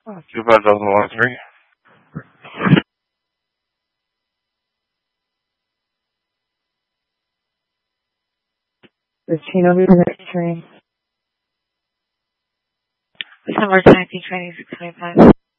25,013. The Chino View next train. December 19, 2625.